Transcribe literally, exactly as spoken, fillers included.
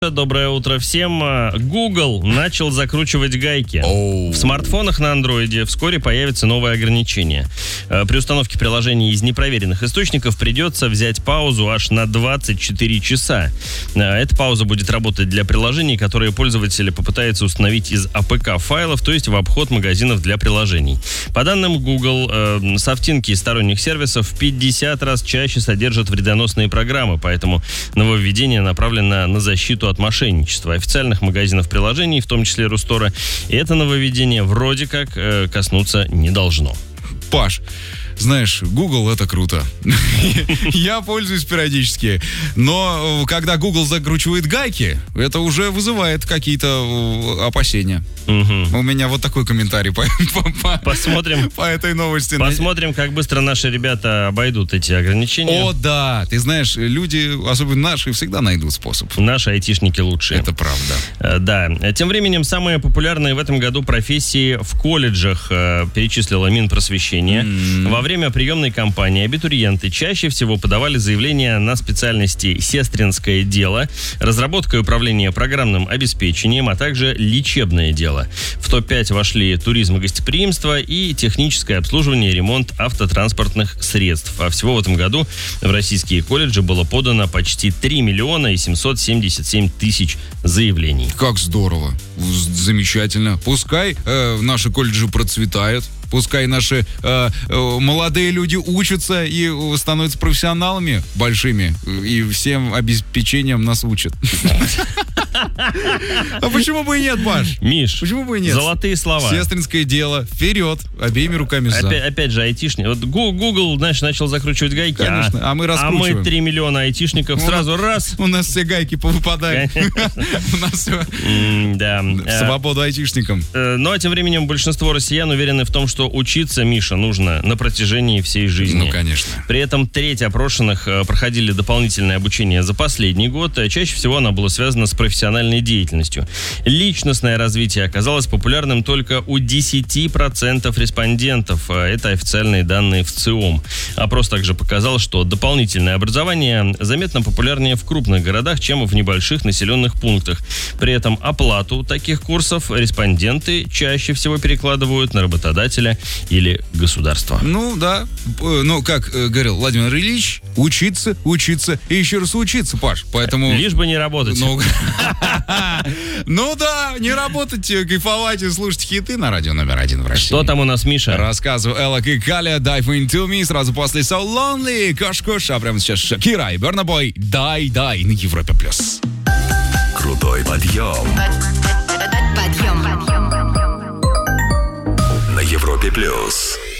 Доброе утро всем. Google начал закручивать гайки. Oh. В смартфонах на андроиде вскоре появится новое ограничение. При установке приложений из непроверенных источников придется взять паузу аж на двадцать четыре часа. Эта пауза будет работать для приложений, которые пользователи попытаются установить из эй пи кей-файлов, то есть в обход магазинов для приложений. По данным Google, софтинки сторонних сервисов в пятьдесят раз чаще содержат вредоносные программы, поэтому нововведение направлено на защиту от мошенничества официальных магазинов приложений, в том числе Рустора. И это нововведение вроде как э, коснуться не должно. Паш, знаешь, Google — это круто. Я пользуюсь периодически. Но когда Google закручивает гайки, это уже вызывает какие-то опасения. Угу. У меня вот такой комментарий по, по, посмотрим, по этой новости. Посмотрим, как быстро наши ребята обойдут эти ограничения. О, да. Ты знаешь, люди, особенно наши, всегда найдут способ. Наши айтишники лучшие. Это правда. Да. Тем временем, самые популярные в этом году профессии в колледжах перечислила Минпросвещение. Mm. Во время приемной кампании абитуриенты чаще всего подавали заявления на специальности сестринское дело, разработка и управление программным обеспечением, а также лечебное дело. В топ пять вошли туризм и гостеприимство и техническое обслуживание и ремонт автотранспортных средств. А всего в этом году в российские колледжи было подано почти три миллиона и семьсот семьдесят семь тысяч заявлений. Как здорово. Замечательно. Пускай э, наши колледжи процветают. Пускай наши э, э, молодые люди учатся и становятся профессионалами большими, и всем обеспечением нас учат. А почему бы и нет, Паш? Миш, почему бы и нет? Золотые слова. Сестринское дело. Вперед. Обеими руками за. Опять, опять же, айтишник. Вот Google, знаешь, начал закручивать гайки. Конечно. А, а мы раскручиваем. А мы три миллиона айтишников Ну, сразу раз. У нас все гайки повыпадают. У нас все. Да. Свободу айтишникам. Ну, а тем временем большинство россиян уверены в том, что учиться, Миша, нужно на протяжении всей жизни. Ну, конечно. При этом треть опрошенных проходили дополнительное обучение за последний год. Чаще всего оно было связано с профессиональной деятельностью. Личностное развитие оказалось популярным только у десять процентов респондентов. Это официальные данные в ЦИОМ. Опрос также показал, что дополнительное образование заметно популярнее в крупных городах, чем в небольших населенных пунктах. При этом оплату таких курсов респонденты чаще всего перекладывают на работодателя или государство. Ну, да. Ну, как э, говорил Владимир Ильич, учиться, учиться и еще раз учиться, Паш. Поэтому... Лишь бы не работать. Ну да, не работать, кайфовать и слушать хиты на радио номер один в России. Что там у нас, Миша? Рассказываю Элла и Каля, Dive Into Me, сразу после So Lonely, Кош-Кош, а прямо сейчас Шакира и Burna Boy, Дай, дай на Европе+. Крутой подъем. Подъем. На Европе+.